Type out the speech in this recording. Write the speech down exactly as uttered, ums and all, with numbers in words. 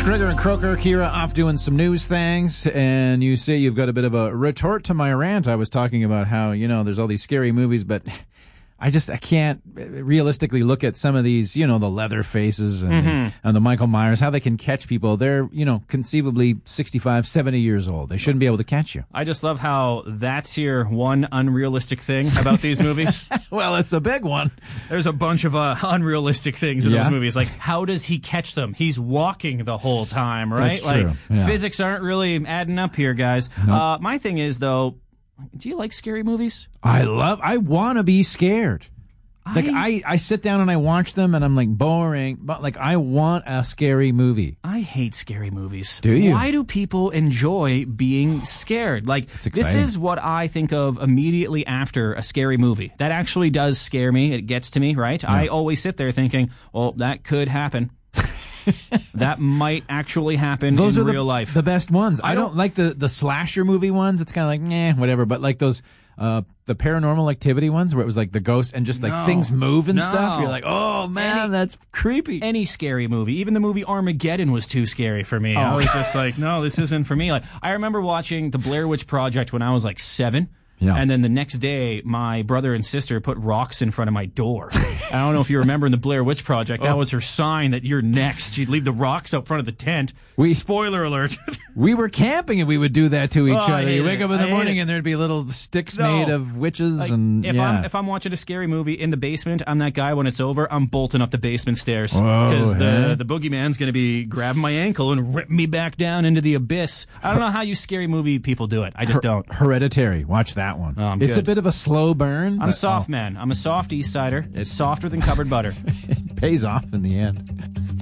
Krieger and Croker, Kira off doing some news things, and you say you've got a bit of a retort to my rant. I was talking about how, you know, there's all these scary movies, but I just, I can't realistically look at some of these, you know, the leather faces and, mm-hmm. and the Michael Myers, how they can catch people. They're, you know, conceivably sixty-five, seventy years old. They shouldn't be able to catch you. I just love how that's your one unrealistic thing about these movies. Well, it's a big one. There's a bunch of uh, unrealistic things in yeah. those movies. Like, how does he catch them? He's walking the whole time, right? That's like, true. Yeah. Physics aren't really adding up here, guys. Nope. Uh, my thing is, though, do you like scary movies? I love, I want to be scared. Like, I, I sit down and I watch them and I'm like, boring, but like, I want a scary movie. I hate scary movies. Do you? Why do people enjoy being scared? Like, this is what I think of immediately after a scary movie. That actually does scare me. It gets to me, right? Yeah. I always sit there thinking, well, that could happen. That might actually happen those in are the, real life. The best ones. I, I don't, don't like the, the slasher movie ones. It's kind of like, eh, whatever. But like those, uh, the Paranormal Activity ones where it was like the ghosts and just like no, things move and no. stuff. You're like, oh man, any, that's creepy. Any scary movie, even the movie Armageddon was too scary for me. Oh. I was just like, no, this isn't for me. Like, I remember watching the Blair Witch Project when I was like seven. Yeah. And then the next day, my brother and sister put rocks in front of my door. I don't know if you remember in the Blair Witch Project, that oh. was her sign that you're next. She'd leave the rocks out front of the tent. We, Spoiler alert. We were camping and we would do that to each oh, other. You wake it. up in the I morning and there'd be little sticks no. made of witches. Like, and if, yeah. I'm, if I'm watching a scary movie in the basement, I'm that guy when it's over, I'm bolting up the basement stairs. Because the, huh? the boogeyman's going to be grabbing my ankle and rip me back down into the abyss. I don't know how you scary movie people do it. I just Her- don't. Hereditary. Watch that one. Oh, I'm it's good. a bit of a slow burn. I'm but, soft, oh. man. I'm a soft East Sider. It's softer than cupboard butter. It pays off in the end.